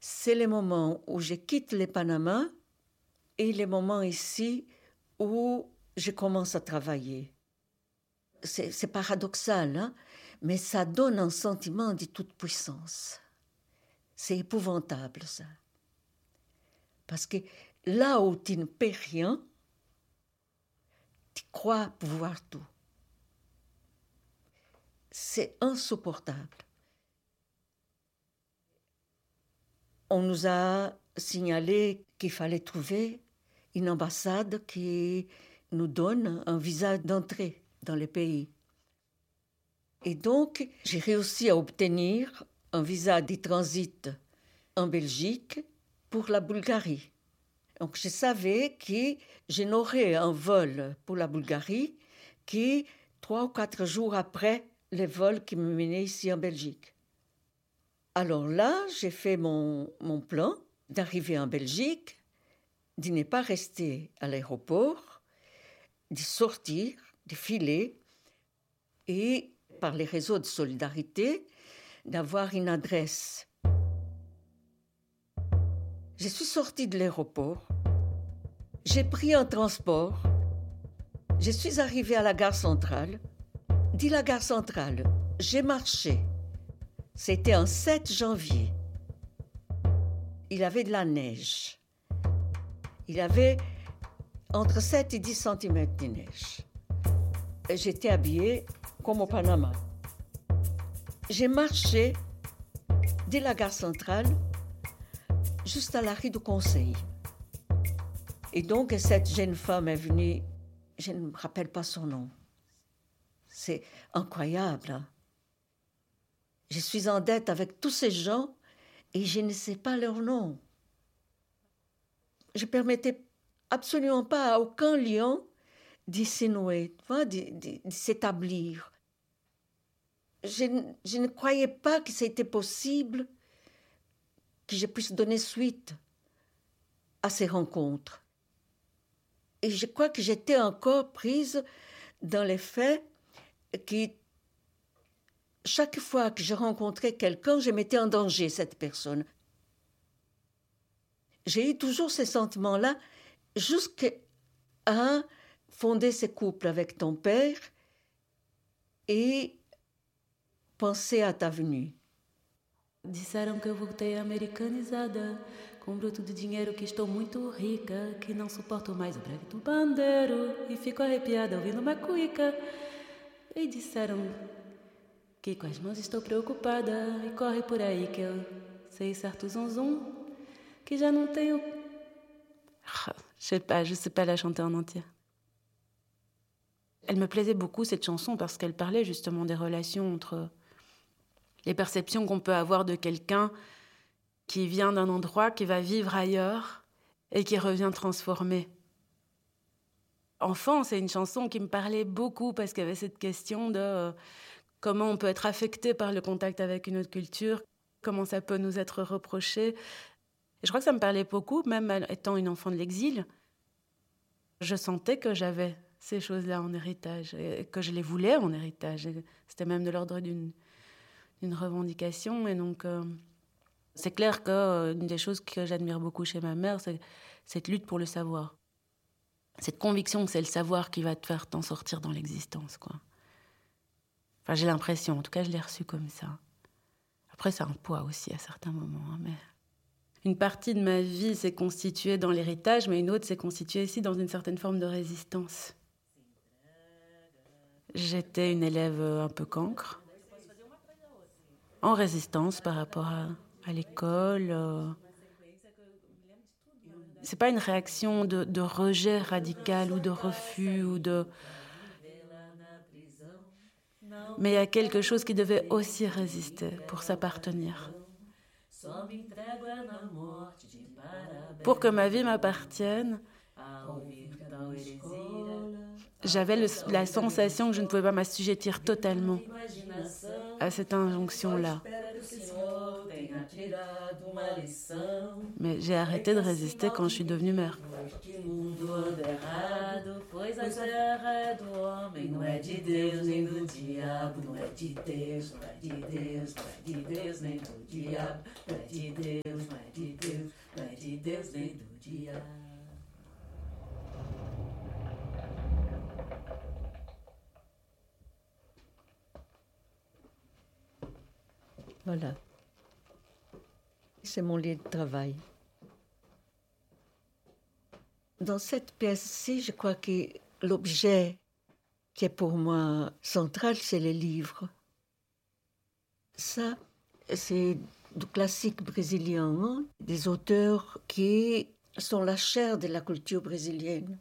c'est les moments où je quitte les Panama et les moments ici où je commence à travailler. C'est paradoxal, hein? Mais ça donne un sentiment de toute puissance. C'est épouvantable, ça. Parce que là où tu ne paies rien, tu crois pouvoir tout. C'est insupportable. On nous a signalé qu'il fallait trouver une ambassade qui nous donne un visa d'entrée dans le pays. Et donc, j'ai réussi à obtenir un visa de transit en Belgique pour la Bulgarie. Donc, je savais que je n'aurais un vol pour la Bulgarie que 3 ou 4 jours après le vol qui me menait ici en Belgique. Alors là, j'ai fait mon plan d'arriver en Belgique, de ne pas rester à l'aéroport, de sortir, de filer et, par les réseaux de solidarité, d'avoir une adresse. Je suis sortie de l'aéroport, j'ai pris un transport, je suis arrivée à la gare centrale. De la gare centrale, j'ai marché. C'était un 7 janvier. Il y avait de la neige. Il y avait entre 7 et 10 cm de neige. Et j'étais habillée comme au Panama. J'ai marché de la gare centrale juste à l'arrêt du Conseil. Et donc, cette jeune femme est venue, je ne me rappelle pas son nom. C'est incroyable. Hein? Je suis en dette avec tous ces gens et je ne sais pas leur nom. Je ne permettais absolument pas à aucun lion d'y s'énouer, de s'établir. Je ne croyais pas que c'était possible que je puisse donner suite à ces rencontres. Et je crois que j'étais encore prise dans les faits que chaque fois que je rencontrais quelqu'un, je mettais en danger cette personne. J'ai eu toujours ces sentiments-là jusqu'à fonder ce couple avec ton père et penser à ta venue. Disseram que eu voltei americanizada, com bruto de dinheiro que estou muito rica, que não suporto mais o bregue do bandeiro e fico arrepiada ouvindo uma cuíca. E disseram que com as mãos estou preocupada e corre por aí que eu sei certo zonzon, que já não tenho... Je sais pas la chanter en entier. Elle me plaisait beaucoup cette chanson parce qu'elle parlait justement des relations entre les perceptions qu'on peut avoir de quelqu'un qui vient d'un endroit, qui va vivre ailleurs et qui revient transformé. Enfant, c'est une chanson qui me parlait beaucoup parce qu'il y avait cette question de comment on peut être affecté par le contact avec une autre culture, comment ça peut nous être reproché. Et je crois que ça me parlait beaucoup, même étant une enfant de l'exil. Je sentais que j'avais ces choses-là en héritage et que je les voulais en héritage. Et c'était même de l'ordre d'une revendication. Et donc, c'est clair qu'une des choses que j'admire beaucoup chez ma mère, c'est cette lutte pour le savoir. Cette conviction que c'est le savoir qui va te faire t'en sortir dans l'existence, quoi. Enfin, j'ai l'impression, en tout cas, je l'ai reçu comme ça. Après, c'est un poids aussi à certains moments, hein, mais... Une partie de ma vie s'est constituée dans l'héritage, mais une autre s'est constituée aussi dans une certaine forme de résistance. J'étais une élève un peu cancre, en résistance par rapport à l'école. C'est pas une réaction de rejet radical ou de refus ou de... Mais il y a quelque chose qui devait aussi résister pour s'appartenir. Pour que ma vie m'appartienne, j'avais la sensation que je ne pouvais pas m'assujettir totalement à cette injonction-là. Mais j'ai arrêté de résister quand je suis devenue mère. Deus vem do dia. Voilà. C'est mon lieu de travail. Dans cette pièce-ci, je crois que l'objet qui est pour moi central, c'est les livres. Ça, c'est du classique brésilien, hein, des auteurs qui sont la chair de la culture brésilienne.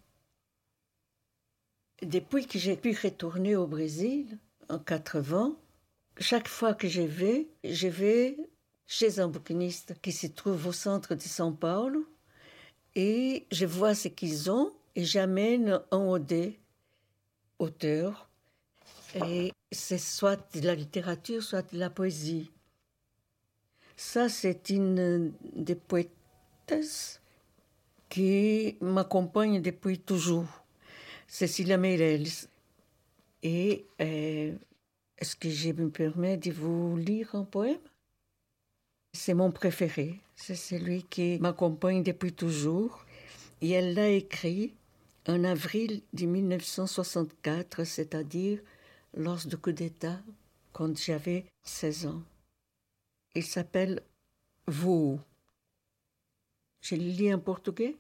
Depuis que j'ai pu retourner au Brésil, en 80, chaque fois que je vais chez un bouquiniste qui se trouve au centre de São Paulo et je vois ce qu'ils ont et j'amène un ou deux auteurs. Et c'est soit de la littérature, soit de la poésie. Ça, c'est une des poétesses qui m'accompagne depuis toujours, Cécilia Meirelles. Et est-ce que je me permets de vous lire un poème? C'est mon préféré, c'est celui qui m'accompagne depuis toujours. Et elle l'a écrit en avril de 1964, c'est-à-dire lors du coup d'État, quand j'avais 16 ans. Il s'appelle Vous. Je le lis en portugais.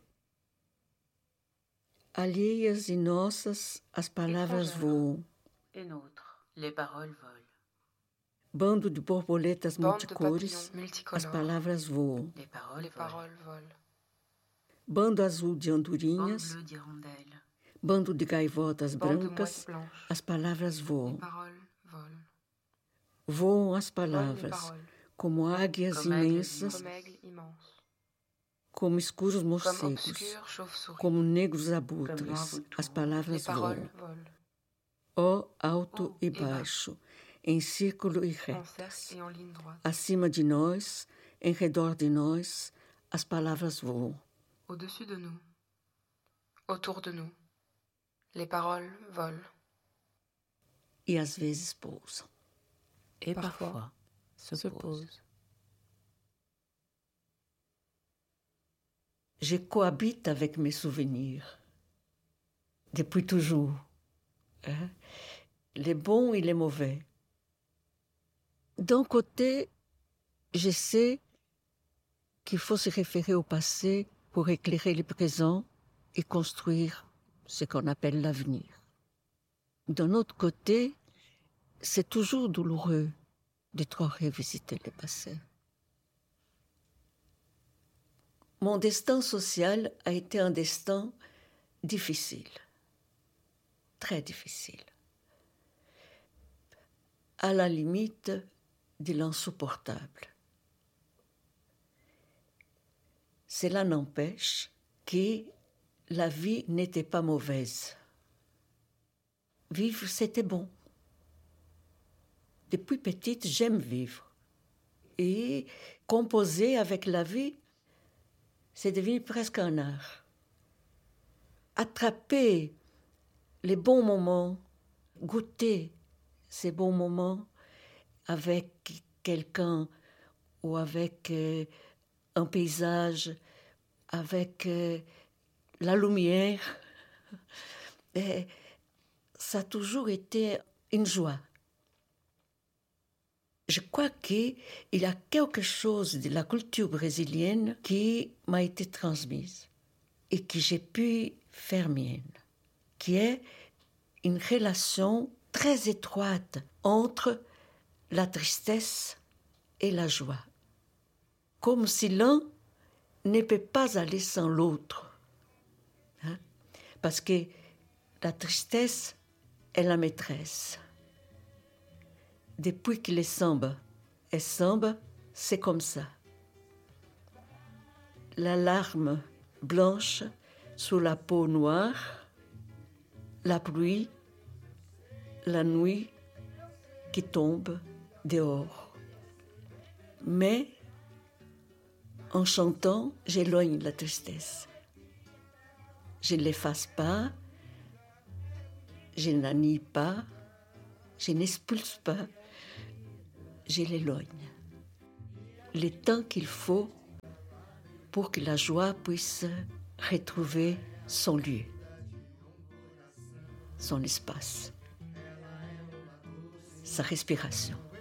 Alheias e nossas, as palavras voam. Et nôtres, les paroles volent. Bando de borboletas Bande de multicores, papillons multicolores. as palavras voam. Les paroles Les volent. paroles volent. Bando azul de Bande andorinhas, bleue d'hirondelles. bando de gaivotas Bande de brancas, mouettes blanches. as palavras Les voam. paroles volent. Voam as Volent les palavras, paroles. como águias Comme aigles imensas, Comme aigles immenses. como escuros Comme morcegos, obscures chauves-souris. como negros Comme abutres, noirs as Les palavras paroles voam. volent. Ó alto Haut e et bas. baixo, em círculo e En retas. cercle et en ligne droite. Acima de nós, em redor de nós, as palavras voam. Au-dessus de nous. Autour de nous. Les paroles volent. E às vezes pousam. Et Parfois, parfois se posent. Je cohabite avec mes souvenirs. Depuis toujours. Hein? Les bons et les mauvais. D'un côté, je sais qu'il faut se référer au passé pour éclairer le présent et construire ce qu'on appelle l'avenir. D'un autre côté, c'est toujours douloureux de trop revisiter le passé. Mon destin social a été un destin difficile, très difficile, à la limite de l'insupportable. Cela n'empêche que la vie n'était pas mauvaise. Vivre, c'était bon. Depuis petite, j'aime vivre. Et composer avec la vie, c'est devenu presque un art. Attraper les bons moments, goûter ces bons moments avec quelqu'un ou avec un paysage, avec la lumière, et ça a toujours été une joie. Je crois qu'il y a quelque chose de la culture brésilienne qui m'a été transmise et que j'ai pu faire mienne, qui est une relation très étroite entre la tristesse et la joie, comme si l'un ne peut pas aller sans l'autre. Hein? Parce que la tristesse est la maîtresse. Depuis que les samba est samba, c'est comme ça. La larme blanche sous la peau noire, la pluie, la nuit qui tombe dehors. Mais en chantant, j'éloigne la tristesse. Je ne l'efface pas, je n'annie pas, je n'expulse pas, je l'éloigne. Le temps qu'il faut pour que la joie puisse retrouver son lieu, son espace, sa respiration.